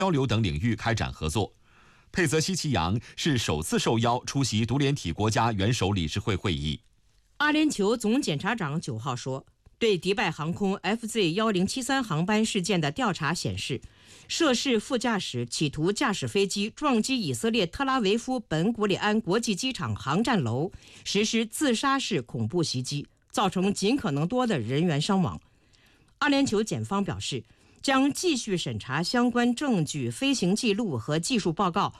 交流等领域开展合作。佩泽西奇扬是首次受邀出席独联体国家元首理事会会议。 阿联酋总检察长9号说，对迪拜航空 FZ1073 航班事件的调查显示，涉事副驾驶企图驾驶飞机撞击以色列特拉维夫本古里安国际机场航站楼，实施自杀式恐怖袭击，造成尽可能多的人员伤亡。阿联酋检方表示，将继续审查相关证据、飞行记录和技术报告，